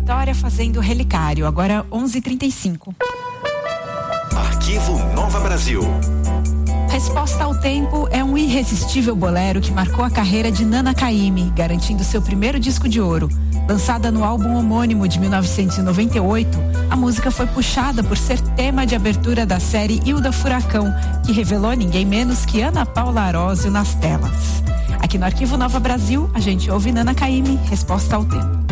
Vitória fazendo Relicário, agora 11h35. Arquivo Nova Brasil. Resposta ao Tempo é um irresistível bolero que marcou a carreira de Nana Caymmi, garantindo seu primeiro disco de ouro. Lançada no álbum homônimo de 1998, a música foi puxada por ser tema de abertura da série Hilda Furacão, que revelou ninguém menos que Ana Paula Arósio nas telas. Aqui no Arquivo Nova Brasil, a gente ouve Nana Caymmi, Resposta ao Tempo.